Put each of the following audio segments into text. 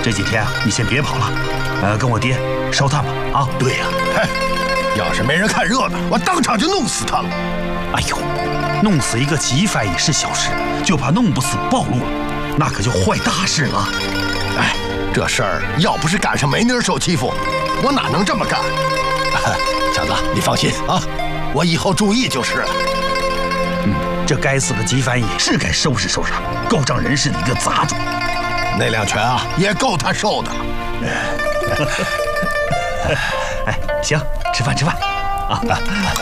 这几天啊，你先别跑了，跟我爹烧炭吧。啊， 对呀，嘿，要是没人看热闹，我当场就弄死他了。 哎呦，弄死一个级翻译是小事，就怕弄不死暴露了，那可就坏大事了。 哎，这事儿要不是赶上梅妮受欺负，我哪能这么干？强子，你放心啊，我以后注意就是了。 这该死的级翻译是该收拾收拾，够仗人势的一个杂种。 那两拳啊，也够他受的。 哎，行，吃饭啊！来，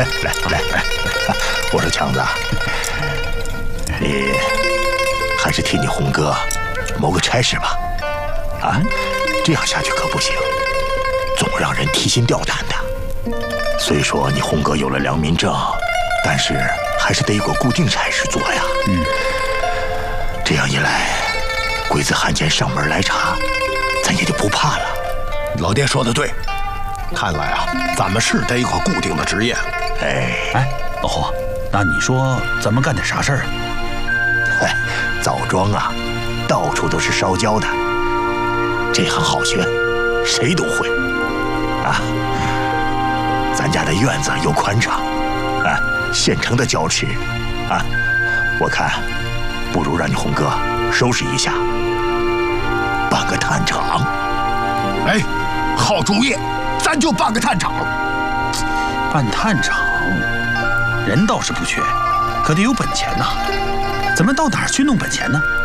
我说强子，你还是替你红哥谋个差事吧。啊，这样下去可不行，总让人提心吊胆的。虽说你红哥有了良民证，但是还是得有个固定差事做呀。这样一来，鬼子汉奸上门来查，咱也就不怕了。老爹说的对，看来啊，咱们是得有个固定的职业。 哎，老侯，那你说咱们干点啥事儿啊？ 哎，枣庄啊，到处都是烧焦的，这行好学，谁都会啊。咱家的院子又宽敞，啊，现成的胶池，啊，我看不如让你红哥收拾一下，办个炭厂。哎，好主意，咱就办个炭厂。 办炭厂，人倒是不缺，可得有本钱呐。咱们到哪儿去弄本钱呢？